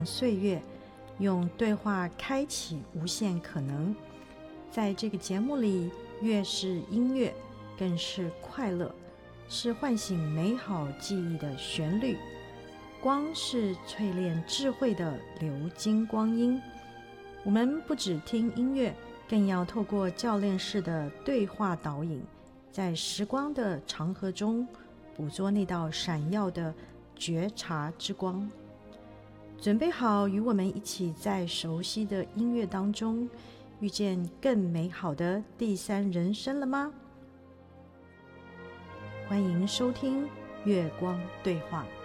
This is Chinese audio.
岁月，用对话开启无限可能。在这个节目里，乐是音乐，更是快乐，是唤醒美好记忆的旋律，光是淬炼智慧的流金光阴。我们不只听音乐，更要透过教练式的对话导引，在时光的长河中捕捉那道闪耀的觉察之光。准备好与我们一起在熟悉的音乐当中遇见更美好的第三人生了吗？欢迎收听月光对话。